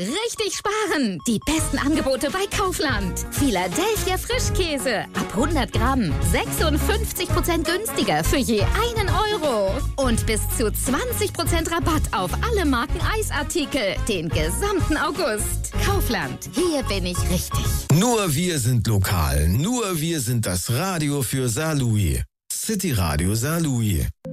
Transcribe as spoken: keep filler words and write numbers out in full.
Richtig sparen! Die besten Angebote bei Kaufland. Philadelphia Frischkäse. Ab hundert Gramm. sechsundfünfzig Prozent günstiger für je einen Euro. Und bis zu zwanzig Prozent Rabatt auf alle Marken Eisartikel. Den gesamten August. Kaufland. Hier bin ich richtig. Nur wir sind lokal. Nur wir sind das Radio für Saarlouis. City Radio Saarlouis.